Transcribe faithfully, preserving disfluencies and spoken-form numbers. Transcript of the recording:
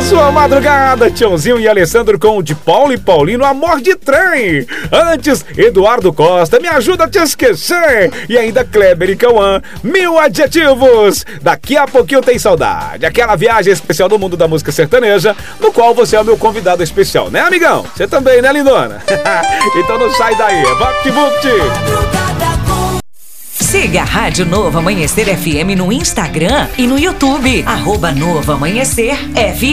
a sua madrugada, Tiãozinho e Alessandro com o de Paulo e Paulino, Amor de Trem. Antes, Eduardo Costa, Me Ajuda a Te Esquecer. E ainda Kleber e Cauã, Mil Adjetivos. Daqui a pouquinho tem Saudade, aquela viagem especial do mundo da música sertaneja, no qual você é o meu convidado especial, né, amigão? Você também, né, lindona? Então não sai daí, vapt-vupt. Siga a Rádio Novo Amanhecer F M no Instagram e no YouTube, arroba Novo Amanhecer F M.